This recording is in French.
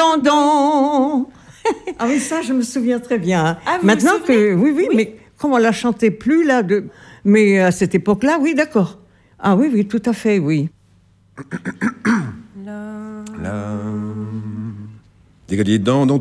dindon. Ah oui, ça, je me souviens très bien. Ah, vous maintenant vous souvenez? que, oui, mais comme on la chantait plus, là, mais à cette époque-là, oui, d'accord. Ah oui, tout à fait, oui. Diga-dis-dindon.